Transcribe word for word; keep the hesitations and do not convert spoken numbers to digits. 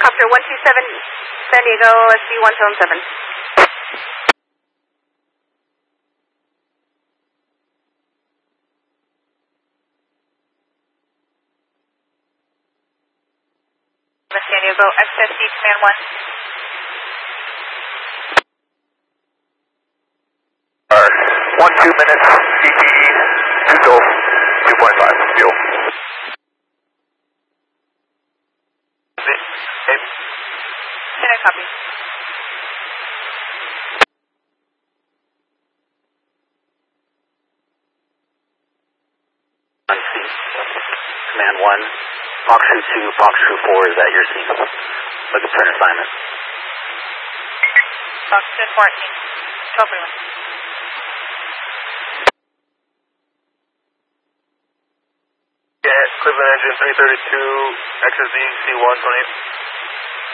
Copter one two seven, San Diego, S C one seven seven. San Diego, X S D Command one. Alright, one, two minutes, E T E, two Gulf, two point five, fuel. Hey. Center copy. Command one, Foxtrot two, Foxtrot four is at your scene. Look at turn assignment. Foxtrot fourteen, twelve one. Yeah, Cleveland engine three thirty-two, X S D C one twenty-eight.